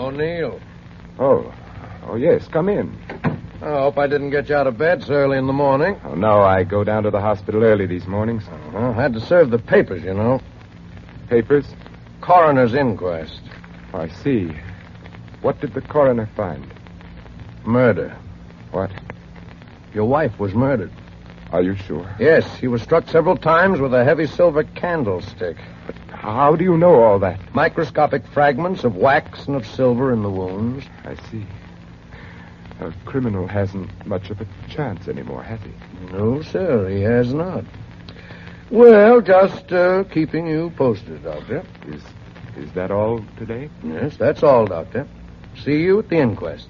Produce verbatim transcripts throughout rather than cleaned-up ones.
O'Neill. Oh. Oh, yes. Come in. I hope I didn't get you out of bed so early in the morning. Oh, no. I go down to the hospital early these mornings. Uh-huh. Had to serve the papers, you know. Papers? Coroner's inquest. Oh, I see. What did the coroner find? Murder. What? Your wife was murdered. Are you sure? Yes, she was struck several times with a heavy silver candlestick. But how do you know all that? Microscopic fragments of wax and of silver in the wounds. I see. A criminal hasn't much of a chance anymore, has he? No, sir, he has not. Well, just uh, keeping you posted, Doctor. Is is that all today? Yes, that's all, Doctor. See you at the inquest.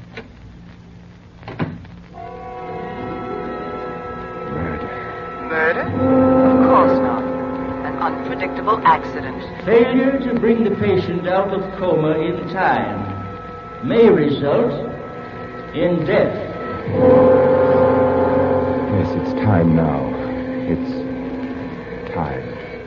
Murder? Of course not. An unpredictable accident. Failure to bring the patient out of coma in time may result in death. Yes, it's time now. It's time.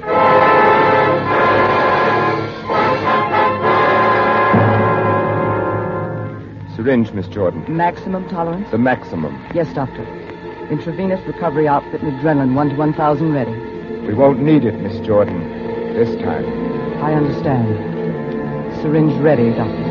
Syringe, Miss Jordan. Maximum tolerance? The maximum. Yes, doctor. Intravenous recovery outfit and adrenaline one to one thousand ready. We won't need it, Miss Jordan. This time. I understand. Syringe ready, doctor.